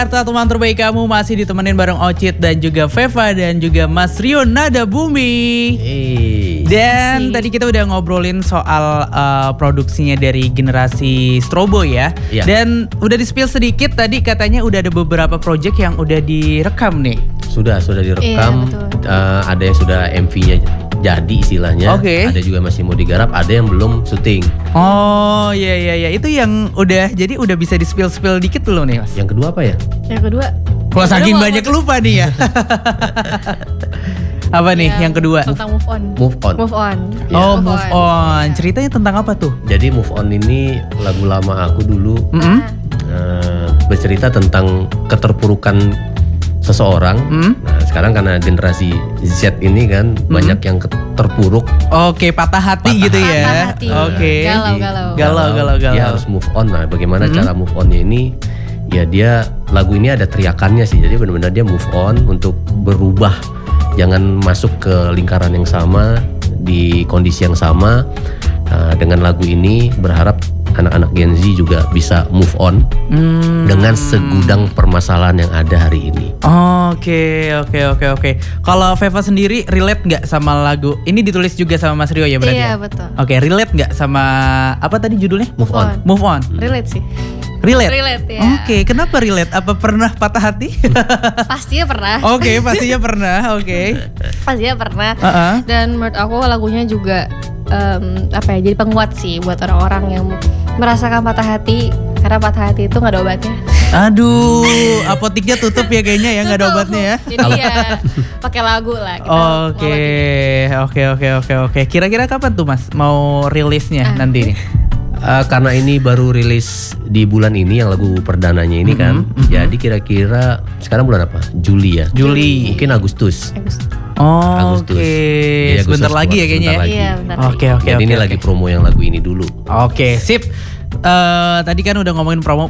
Teman terbaik kamu masih ditemenin bareng Ocit dan juga Veva dan juga Mas Rio Nada Bumi. Dan tadi kita udah ngobrolin soal produksinya dari generasi Strobo ya. Dan udah di-spill sedikit tadi katanya udah ada beberapa project yang udah direkam nih. Sudah direkam. Ada yang sudah MV-nya jadi istilahnya. Ada juga masih mau digarap, ada yang belum syuting. Oh iya itu yang udah jadi udah bisa di-spill dikit dulu nih Mas. Yang kedua apa ya? Yang kedua. Kalau saking banyak lupa nih ya. Apa nih yang kedua? Tentang move on. Move on. Move on. Ceritanya tentang apa tuh? Jadi Move On ini lagu lama aku dulu. Bercerita tentang keterpurukan seseorang. Nah sekarang karena generasi Z ini kan banyak yang terpuruk. Patah hati gitu ya. Galau. Dia harus move on. Nah bagaimana cara move onnya ini? Ya dia lagu ini ada teriakannya sih. Jadi benar-benar dia move on untuk berubah. Jangan masuk ke lingkaran yang sama, di kondisi yang sama. Dengan lagu ini berharap anak-anak Gen Z juga bisa move on dengan segudang permasalahan yang ada hari ini. Oke. Kalau Veva sendiri relate nggak sama lagu? Ini ditulis juga sama Mas Rio ya berarti? Iya betul. Relate nggak sama apa tadi judulnya? Move on. Relate sih. Relate ya. Kenapa relate? Apa pernah patah hati? Pastinya pernah. Pastinya pernah. Pastinya pernah. Dan menurut aku lagunya juga jadi penguat sih buat orang-orang yang merasakan patah hati, karena patah hati itu nggak ada obatnya. Aduh, apotiknya tutup ya kayaknya ya, nggak ada obatnya ya. Jadi ya pakai lagu lah. Oke. Kira-kira kapan tuh Mas mau rilisnya nanti nih? Karena ini baru rilis di bulan ini yang lagu perdananya ini kan. Jadi kira-kira sekarang bulan apa? Juli ya. Juli. Mungkin Agustus. Agustus. Sebentar lagi ya kayaknya ya. Iya, Oke. Jadi ini lagi promo yang lagu ini dulu. Sip. Tadi kan udah ngomongin promo